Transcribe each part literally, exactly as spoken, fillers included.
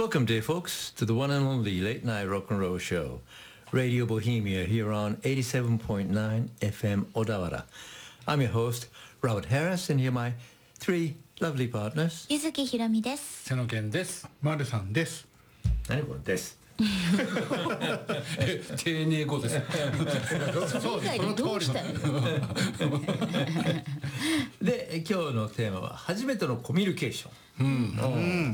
Welcome, dear folks, to the one and only late night rock and roll show, Radio Bohemia, here on eighty-seven point nine F M Odawara. I'm your host, Robert Harris, and here are my three lovely partners. ゆずきひろみです。 瀬野健です。 まるさんです。 何これです。 丁寧語です。 それ以外でどうしたの？ で、今日のテーマは初めてのコミュニケーション。 うん、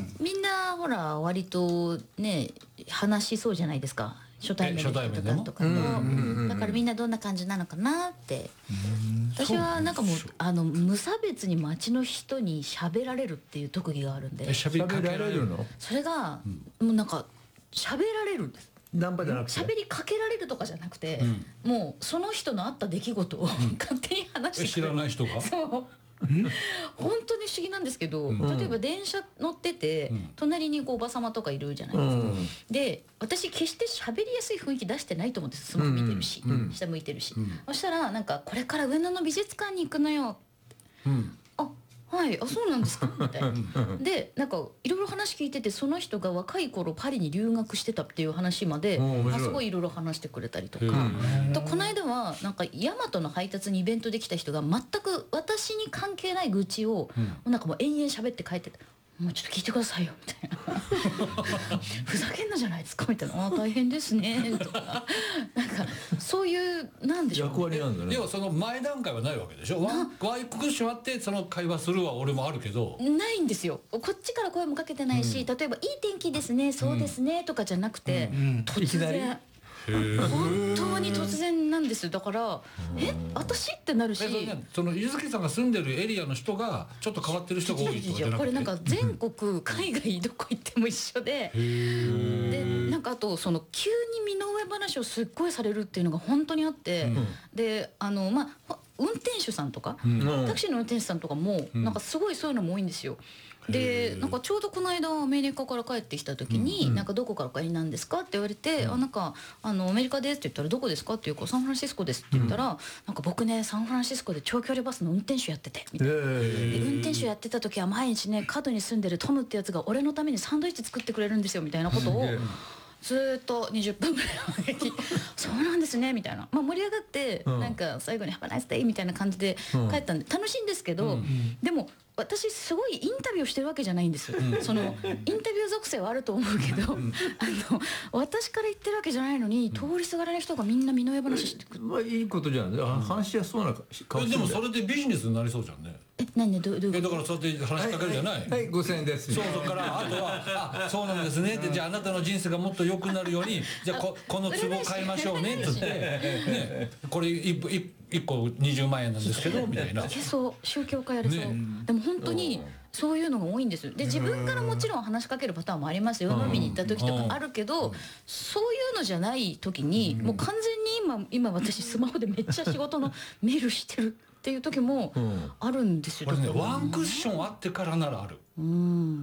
みんなほら割とね話しそうじゃないですか。初対面の人とかと。だからみんなどんな感じなのかなって。私はなんかもうあの無差別に街の人に喋られるっていう特技があるんで。 喋られるの？ それがもうなんか喋られるんです。 ナンパじゃなくて喋りかけられるとかじゃなくて、うん、もうその人のあった出来事を、うん、勝手に話してくれる。 知らない人がそう本当に不思議なんですけど、うん、例えば電車乗ってて、うん、隣にこうおばさまとかいるじゃないですか、うん、で私決して喋りやすい雰囲気出してないと思うんです。スマホ見てるし、うん、下向いてるし、うん、そしたらなんかこれから上野の美術館に行くのよ、うん、あはいあそうなんですかみたいなでなんかいろいろ話聞いてて、その人が若い頃パリに留学してたっていう話まで、あすごいいろいろ話してくれたりとか、とこの間はなんかヤマトの配達にイベントで来た人が全く私に関係ない愚痴を、うん、なんかもう延々喋って帰ってた。もうちょっと聞いてくださいよみたいなふざけんなじゃないですかみたいな、あ大変ですねとかなんかそういうなんでしょう、ね、 役割なんだね。 要はその前段階はないわけでしょ。ワンワイクッションあってその会話するは俺もあるけどないんですよ。こっちから声もかけてないし、うん、例えばいい天気ですねそうですね、うん、とかじゃなくて、うんうん、突然本当に突然なんです。だからえ私ってなるし、 そのゆずきさんが住んでるエリアの人がちょっと変わってる人が多いとかじゃなくて、 これなんか全国海外どこ行っても一緒で、でなんかあとその急に身の上話をすっごいされるっていうのが本当にあって、うん、であのまあ運転手さんとか、うん、タクシーの運転手さんとかも、うん、なんかすごいそういうのも多いんですよ。でなんかちょうどこの間アメリカから帰ってきた時に、うん、なんかどこからお帰りなんですかって言われて、うん、あなんかあのアメリカですって言ったらどこですかっていうかサンフランシスコですって言ったら、うん、なんか僕ねサンフランシスコで長距離バスの運転手やっててみたいな、で運転手やってた時は毎日ね角に住んでるトムってやつが俺のためにサンドイッチ作ってくれるんですよみたいなことをずっとにじゅっぷんぐらいそうなんですねみたいな、まあ、盛り上がって、うん、なんか最後に「ハバナイスデイ」みたいな感じで帰ったんで、うん、楽しいんですけど、うん、でも私すごいインタビューをしてるわけじゃないんです、うん、そのインタビュー属性はあると思うけど、うん、あの私から言ってるわけじゃないのに、うん、通りすがりの人がみんな身の上話してくる、 まあいいことじゃん、うん、話しやすそうな顔してる。 でもそれでビジネスになりそうじゃんね。 え何でどういうこと？ だからそうやって話しかけるじゃない。 はい、はいはい、ごせんえんです。 そうそこからあとはあそうなんですねって、じゃああなたの人生がもっと良くなるようにじゃあ こ, この壺買いましょうねっつって、ね、これいっこにじゅうまんえんなんですけどみたいな。 いけそう宗教家やれそう、ね、でも本当にそういうのが多いんです。で自分からもちろん話しかけるパターンもありますよ。飲みに行った時とかあるけど、そういうのじゃない時にもう完全に今今私スマホでめっちゃ仕事のメールしてるっていう時もあるんですよ。 これねワンクッションあってからならある。 うん。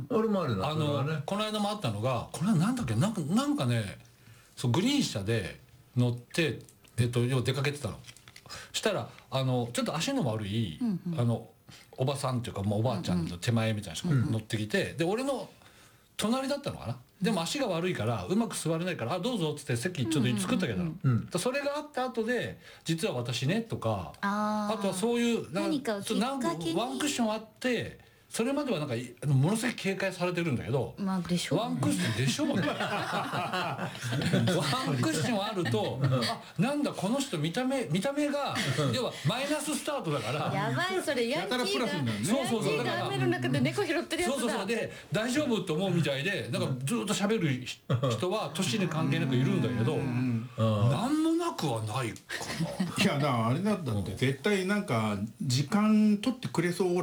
俺もあるな。 あの、ね、この間もあったのがこれはなんだっけなんかなんかねそうグリーン車で乗ってえっと要は出かけてたの。したらあのちょっと足の悪い、うんうん、あのおばさんっていうか、まあ、おばあちゃんの手前みたいな人が乗ってきて、うんうん、で俺の隣だったのかな。でも足が悪いからうまく座れないから「あどうぞ」っつって席ちょっと作ってあげたの、うんうんうん、それがあった後で「実は私ね」とか あ, あとはそういう何かをきっかけにワンクッションあってそれまではなんかものすごい警戒されてるんだけど、 まあでしょうね、 ワンクッションでしょうねワンクッションあるとあなんだこの人見た目見た目が要はマイナススタートだからやばいそれヤンキーが、ね、 そうそうそうヤンキーが雨の中で猫拾ってるやつだ。 そうそうそうで大丈夫と思うみたいでなんかずっと喋る人は年に関係なくいるんだけどなんもなくはないかな。 いやだからあれだったって絶対なんか時間取ってくれそう